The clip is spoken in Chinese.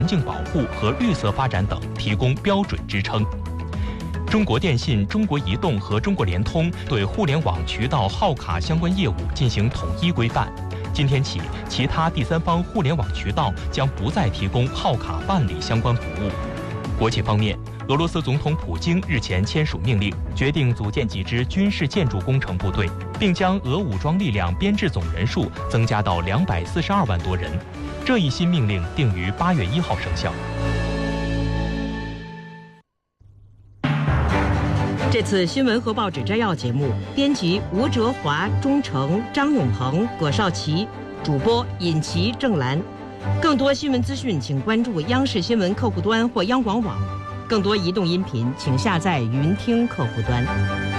环境保护和绿色发展等提供标准支撑。中国电信、中国移动和中国联通对互联网渠道号卡相关业务进行统一规范。今天起，其他第三方互联网渠道将不再提供号卡办理相关服务。国际方面，俄罗斯总统普京日前签署命令，决定组建几支军事建筑工程部队，并将俄武装力量编制总人数增加到242万多人。这一新命令定于8月1号生效。 这次新闻和报纸摘要节目，编辑吴哲华、钟诚、张永鹏、葛少奇，主播尹琪、郑兰。更多新闻资讯，请关注央视新闻客户端或央广网。更多移动音频，请下载云听客户端。